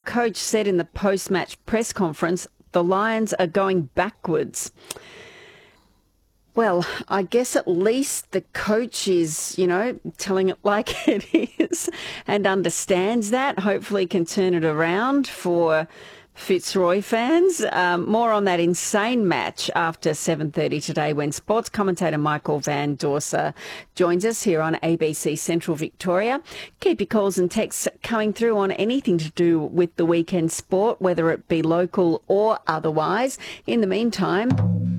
coach said in the post-match press conference the Lions are going backwards. Well, I guess at least the coach is, telling it like it is and understands that. Hopefully can turn it around for Fitzroy fans. More on that insane match after 7:30 today when sports commentator Michael Van Dorser joins us here on ABC Central Victoria. Keep your calls and texts coming through on anything to do with the weekend sport, whether it be local or otherwise. In the meantime,